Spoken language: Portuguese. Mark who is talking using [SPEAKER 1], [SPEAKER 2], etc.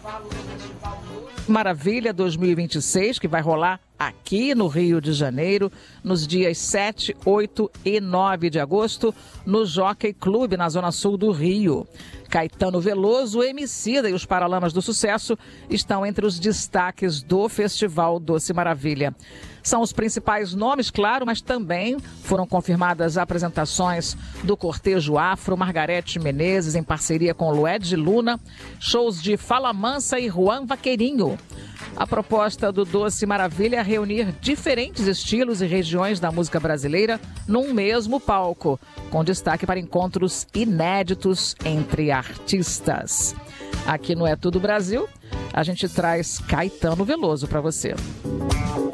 [SPEAKER 1] Maravilha 2026, que vai rolar aqui no Rio de Janeiro, nos dias 7, 8 e 9 de agosto, no Jockey Club, na Zona Sul do Rio. Caetano Veloso, Emicida e os Paralamas do Sucesso estão entre os destaques do Festival Doce Maravilha. São os principais nomes, claro, mas também foram confirmadas apresentações do Cortejo Afro, Margarete Menezes, em parceria com Lued Luna, shows de Fala Mansa e Juan Vaqueirinho. A proposta do Doce Maravilha é reunir diferentes estilos e regiões da música brasileira num mesmo palco, com destaque para encontros inéditos entre artistas. Aqui no É Tudo Brasil, a gente traz Caetano Veloso para você.